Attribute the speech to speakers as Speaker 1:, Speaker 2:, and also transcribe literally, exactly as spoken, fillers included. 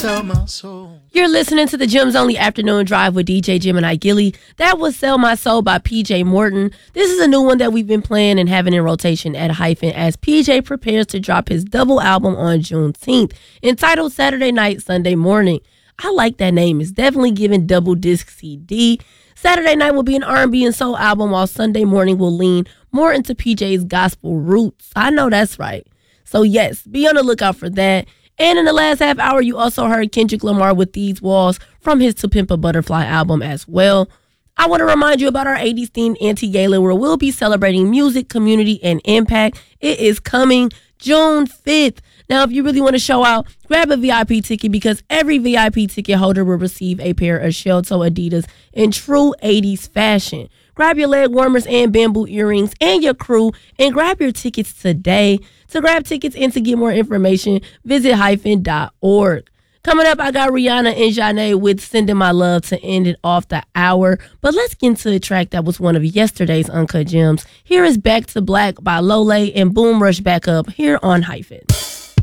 Speaker 1: sell my soul.
Speaker 2: You're listening to the Gems Only Afternoon Drive with D J Gemini Gilly. That was Sell My Soul by P J Morton. This is a new one that we've been playing and having in rotation at Hyphen as P J prepares to drop his double album on Juneteenth, entitled Saturday Night, Sunday Morning. I like that name. It's definitely giving double disc C D. Saturday Night will be an R and B and soul album, while Sunday Morning will lean more into P J's gospel roots. I know that's right. So yes, be on the lookout for that. And in the last half hour, you also heard Kendrick Lamar with These Walls from his To Pimp a Butterfly album as well. I want to remind you about our eighties themed anti-gala where we'll be celebrating music, community, and impact. It is coming June fifth. Now, if you really want to show out, grab a V I P ticket because every V I P ticket holder will receive a pair of shell-toe Adidas in true eighties fashion. Grab your leg warmers and bamboo earrings and your crew and grab your tickets today. To grab tickets and to get more information, visit hyphen dot org. Coming up, I got Rihanna and Janae with Sending My Love to end it off the hour. But let's get into a track that was one of yesterday's Uncut Gems. Here is Back to Black by Lole and Boom Rush Back Up here on Hyphen.